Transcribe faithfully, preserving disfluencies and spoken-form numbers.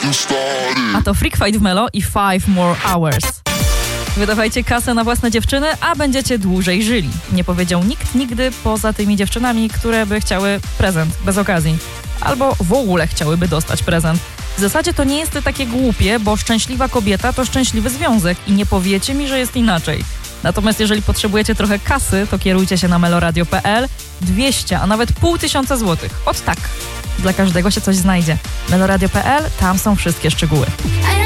A to Freak Fight w Melo i Five More Hours. Wydawajcie kasę na własne dziewczyny, a będziecie dłużej żyli. Nie powiedział nikt nigdy poza tymi dziewczynami, które by chciały prezent bez okazji. Albo w ogóle chciałyby dostać prezent. W zasadzie to nie jest takie głupie, bo szczęśliwa kobieta to szczęśliwy związek i nie powiecie mi, że jest inaczej. Natomiast jeżeli potrzebujecie trochę kasy, to kierujcie się na meloradio kropka p l. dwieście, a nawet pół tysiąca złotych. Ot tak. Dla każdego się coś znajdzie. meloradio kropka p l, tam są wszystkie szczegóły.